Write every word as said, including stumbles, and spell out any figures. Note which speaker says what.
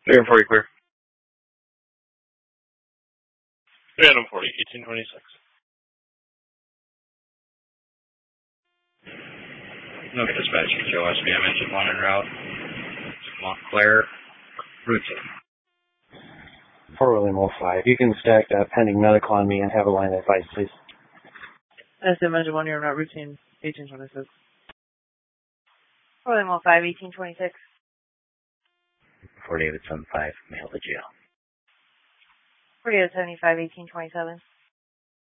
Speaker 1: Three and forty clear.
Speaker 2: Random forty, eighteen twenty-six.
Speaker 3: No dispatch for Joe S B M engine one en route. Montclair, routine.
Speaker 1: four William oh five. You can stack that pending medical on me and have a line of advice, please.
Speaker 4: S M engine one, you're not routine, eighteen twenty-six.
Speaker 5: four William oh five, eighteen twenty-six.
Speaker 3: Fort David seven five, mail to jail.
Speaker 5: Fort David seventy-five, eighteen twenty-seven.